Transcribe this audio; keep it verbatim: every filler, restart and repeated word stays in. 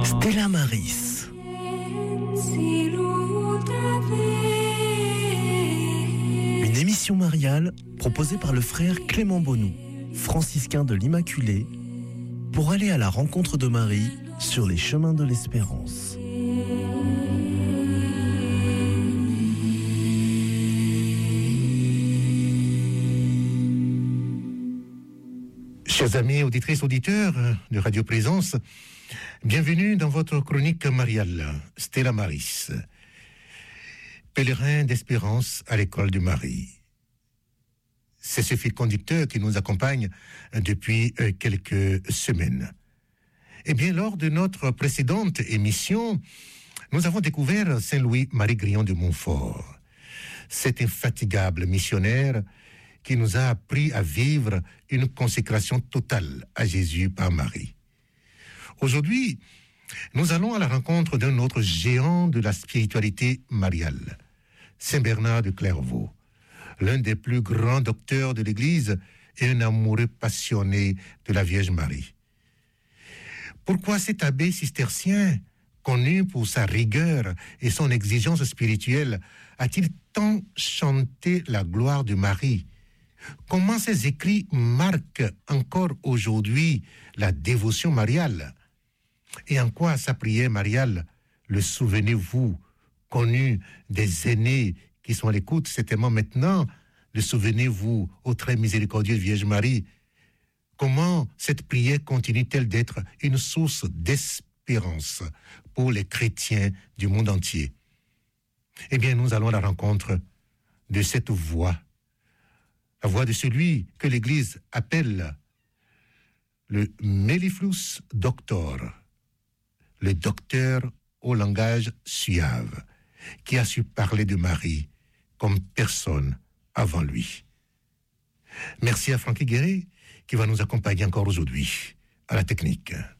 Stella Maris. Une émission mariale proposée par le frère Clément Bonou, franciscain de l'Immaculée, pour aller à la rencontre de Marie sur les chemins de l'espérance. Chers amis auditrices, auditeurs de Radio Présence, bienvenue dans votre chronique mariale, Stella Maris, pèlerin d'espérance à l'école de Marie. C'est ce fil conducteur qui nous accompagne depuis quelques semaines. Eh bien, lors de notre précédente émission, nous avons découvert Saint Louis-Marie Grillon de Montfort, cet infatigable missionnaire qui nous a appris à vivre une consécration totale à Jésus par Marie. Aujourd'hui, nous allons à la rencontre d'un autre géant de la spiritualité mariale, Saint Bernard de Clairvaux, l'un des plus grands docteurs de l'Église et un amoureux passionné de la Vierge Marie. Pourquoi cet abbé cistercien, connu pour sa rigueur et son exigence spirituelle, a-t-il tant chanté la gloire de Marie ? Comment ces écrits marquent encore aujourd'hui la dévotion mariale ? Et en quoi sa prière mariale, le souvenez-vous, connu des aînés qui sont à l'écoute, certainement maintenant, le souvenez-vous, ô très miséricordieuse Vierge Marie, comment cette prière continue-t-elle d'être une source d'espérance pour les chrétiens du monde entier ? Eh bien, nous allons à la rencontre de cette voix, la voix de celui que l'Église appelle le Mellifluus Doctor, le docteur au langage suave, qui a su parler de Marie comme personne avant lui. Merci à Francky Guéret qui va nous accompagner encore aujourd'hui à la technique.